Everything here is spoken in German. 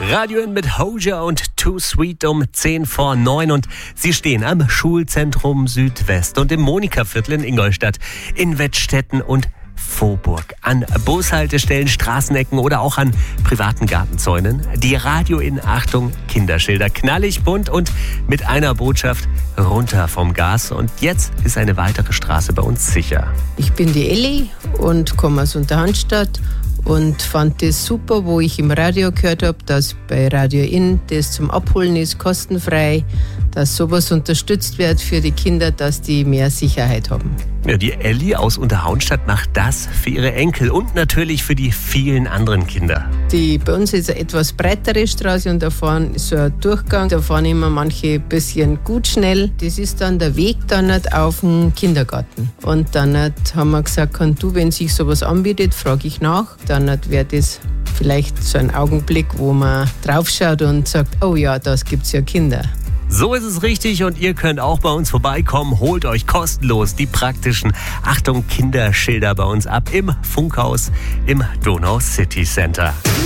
Radio In mit Hozier und Too Sweet um 10 vor 9 und Sie stehen am Schulzentrum Südwest und im Monika-Viertel in Ingolstadt, in Wettstetten und Vohburg. An Bushaltestellen, Straßenecken oder auch an privaten Gartenzäunen. Die Radio In Achtung Kinderschilder, knallig bunt und mit einer Botschaft: runter vom Gas. Und jetzt ist eine weitere Straße bei uns sicher. Ich bin die Elli und komme aus Unterhandstadt und fand das super, wo ich im Radio gehört habe, dass bei Radio In das zum Abholen ist, kostenfrei, dass sowas unterstützt wird für die Kinder, dass die mehr Sicherheit haben. Ja, die Elli aus Unterhaunstadt macht das für ihre Enkel und natürlich für die vielen anderen Kinder. Bei uns ist eine etwas breitere Straße und da fahren ist so ein Durchgang, da fahren immer manche ein bisschen gut schnell. Das ist dann der Weg dann nicht auf den Kindergarten. Und dann haben wir gesagt, wenn sich sowas anbietet, frage ich nach. Dann wäre das vielleicht so ein Augenblick, wo man draufschaut und sagt, oh ja, das gibt's ja Kinder. So ist es richtig und ihr könnt auch bei uns vorbeikommen. Holt euch kostenlos die praktischen Achtung Kinderschilder bei uns ab im Funkhaus im Donau City Center.